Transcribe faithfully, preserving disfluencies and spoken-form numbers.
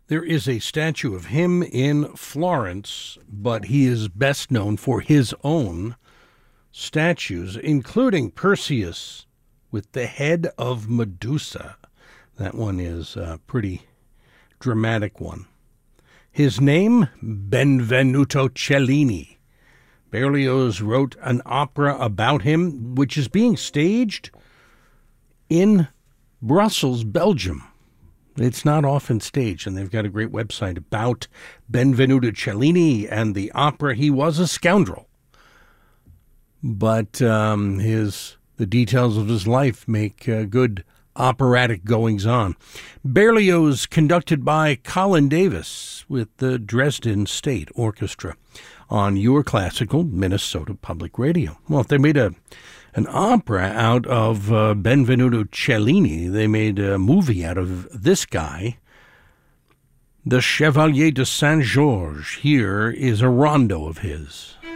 There is a statue of him in Florence, but he is best known for his own statues, including Perseus with the head of Medusa. That one is a pretty dramatic one. His name, Benvenuto Cellini. Berlioz wrote an opera about him, which is being staged in Brussels, Belgium. It's not often staged, and they've got a great website about Benvenuto Cellini and the opera. He was a scoundrel, but um, his the details of his life make uh, good operatic goings-on. Berlioz conducted by Colin Davis with the Dresden State Orchestra on Your Classical Minnesota Public Radio. Well, if they made a an opera out of uh, Benvenuto Cellini, they made a movie out of this guy, the Chevalier de Saint-Georges. Here is a rondo of his.